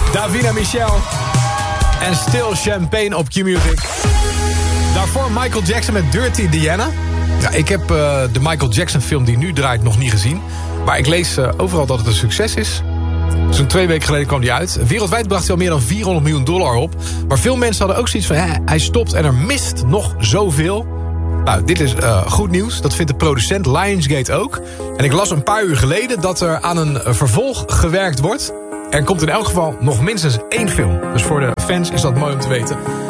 Davina Michel. En Still Champagne op Q-Music. Daarvoor Michael Jackson met Dirty Diana. Ja, ik heb de Michael Jackson film die nu draait nog niet gezien. Maar ik lees overal dat het een succes is. Zo'n 2 weken geleden kwam die uit. Wereldwijd bracht hij al meer dan $400 miljoen op. Maar veel mensen hadden ook zoiets van... hij stopt en er mist nog zoveel. Nou, dit is goed nieuws. Dat vindt de producent Lionsgate ook. En ik las een paar uur geleden dat er aan een vervolg gewerkt wordt. Er komt in elk geval nog minstens 1 film. Dus voor de fans is dat mooi om te weten.